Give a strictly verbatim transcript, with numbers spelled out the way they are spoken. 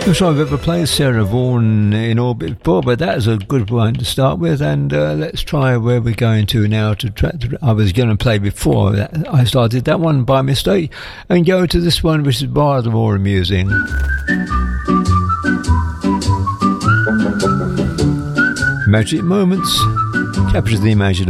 I'm sure I've ever played Sarah Vaughan in Orbit before, but that is a good one to start with. And uh, let's try where we're going to now. To tra- I was going to play before that. I started that one by mistake and go to this one, which is rather more amusing. Magic Moments captures the imagination.